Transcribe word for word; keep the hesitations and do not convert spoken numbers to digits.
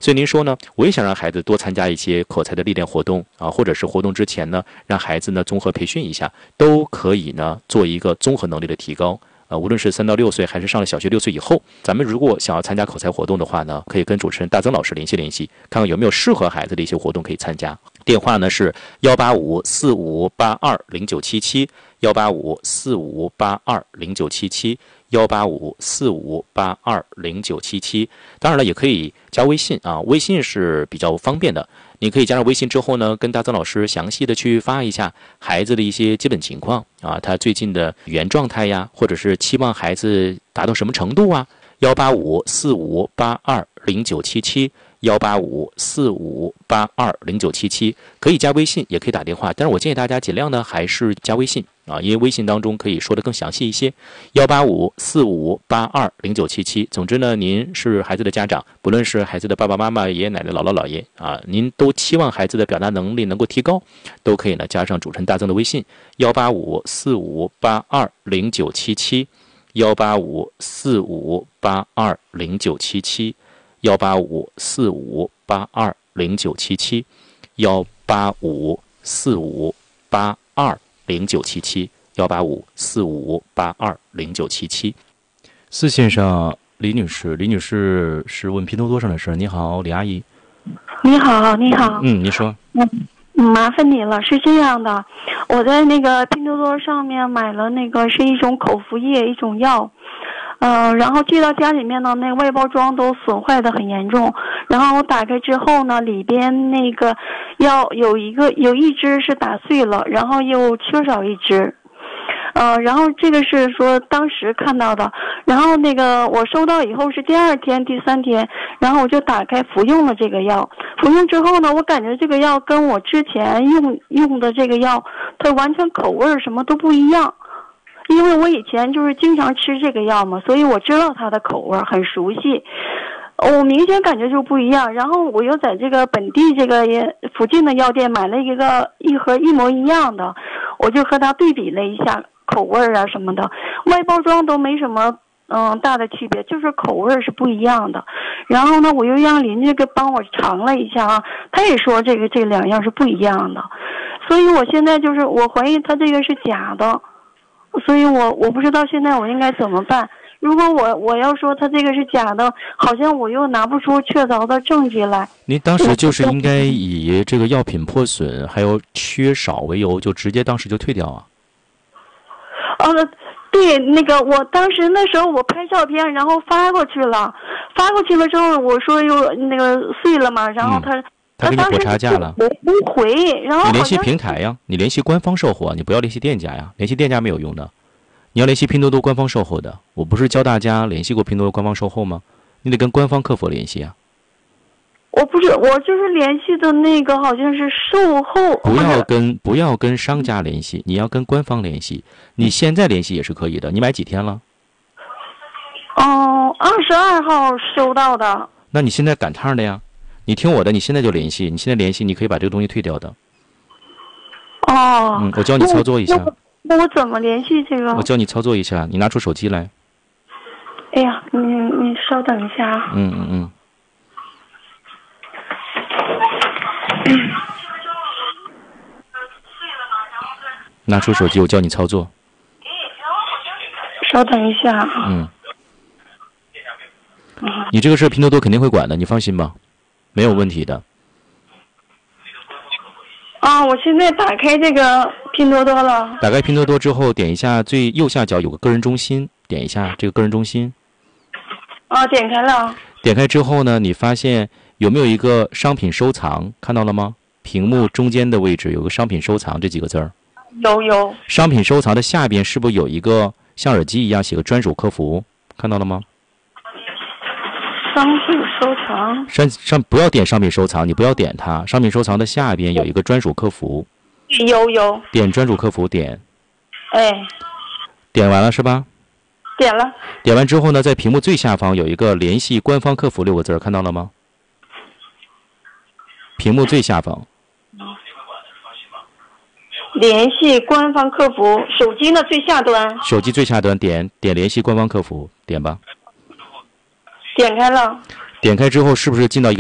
所以您说呢，我也想让孩子多参加一些口才的历练活动啊，或者是活动之前呢，让孩子呢综合培训一下，都可以呢做一个综合能力的提高。呃，无论是三到六岁，还是上了小学六岁以后，咱们如果想要参加口才活动的话呢，可以跟主持人大曾老师联系联系，看看有没有适合孩子的一些活动可以参加。电话呢是幺八五四五八二零九七七，幺八五四五八二零九七七，幺八五四五八二零九七七。当然了，也可以加微信啊，微信是比较方便的。你可以加上微信之后呢，跟大曾老师详细的去发一下孩子的一些基本情况啊，他最近的语言状态呀，或者是期望孩子达到什么程度啊。幺八五四五八二零九七七，幺八五四五八二零九七七，可以加微信，也可以打电话，但是我建议大家尽量呢还是加微信啊，因为微信当中可以说的更详细一些。幺八五四五八二零九七七。总之呢，您是孩子的家长，不论是孩子的爸爸妈妈、爷爷奶奶、姥姥姥爷啊，您都期望孩子的表达能力能够提高，都可以呢加上主持人大曾的微信幺八五四五八二零九七七，幺八五四五八二零九七七，幺八五四五八二零九七七，幺八五四五八二零九七七，幺八五四五八二零九七七。四线上李女士，李女士是问拼多多上的事。你好，李阿姨。 你好，你好。 嗯，你说。 嗯，麻烦你了。是这样的，我在那个拼多多上面买了那个是一种口服液，一种药。呃，然后寄到家里面呢，那个外包装都损坏的很严重。然后我打开之后呢，里边那个药有一个有一支是打碎了，然后又缺少一支。呃，然后这个是说当时看到的，然后那个我收到以后是第二天、第三天，然后我就打开服用了这个药。服用之后呢，我感觉这个药跟我之前用用的这个药，它完全口味什么都不一样。因为我以前就是经常吃这个药嘛，所以我知道它的口味，很熟悉。我明显感觉就不一样。然后我又在这个本地这个附近的药店买了一个一盒一模一样的，我就和它对比了一下口味啊什么的，外包装都没什么嗯大的区别，就是口味是不一样的。然后呢，我又让邻居给帮我尝了一下啊，他也说这个这两样是不一样的。所以我现在就是我怀疑他这个是假的。所以我我不知道现在我应该怎么办。如果我我要说他这个是假的，好像我又拿不出确凿的证据来。 您当时就是应该以这个药品破损还有缺少为由，就直接当时就退掉啊。 呃，对，那个我当时那时候我拍照片，然后发过去了，发过去了之后，我说又那个碎了嘛，然后他。嗯他给你补差价了， 我不回，然后你联系平台呀，你联系官方售后，你不要联系店家呀，联系店家没有用的，你要联系拼多多官方售后的。我不是教大家联系过拼多多官方售后吗？你得跟官方客服联系啊。 我不是，我就是联系的那个好像是售后。 不要跟不要跟商家联系，你要跟官方联系。你现在联系也是可以的。你买几天了？ 哦，二十二号收到的。 那你现在赶趟的呀？你听我的，你现在就联系，你现在联系，你可以把这个东西退掉的。 哦， 嗯，我教你操作一下。 那 我, 那我怎么联系这个？ 我教你操作一下，你拿出手机来。 哎呀，你你稍等一下啊。 嗯嗯嗯。拿出手机，我教你操作。 稍等一下啊。 嗯。你这个事拼多多肯定会管的，你放心吧，没有问题的。 啊，我现在打开这个拼多多了。 打开拼多多之后，点一下最右下角有个个人中心，点一下这个个人中心。 啊，点开了。 点开之后呢，你发现有没有一个商品收藏？看到了吗？屏幕中间的位置有个商品收藏这几个字儿。 有有。 商品收藏的下边是不是有一个像耳机一样写个专属客服？看到了吗？ 商品收藏。 上上不要点商品收藏，你不要点它。商品收藏的下边有一个专属客服。 有有。 点专属客服，点。 哎。 点完了是吧？ 点了。 点完之后呢，在屏幕最下方有一个联系官方客服六个字，看到了吗？屏幕最下方。 联系官方客服，手机的最下端。 手机最下端点点联系官方客服，点吧。 点开了。 点开之后是不是进到一个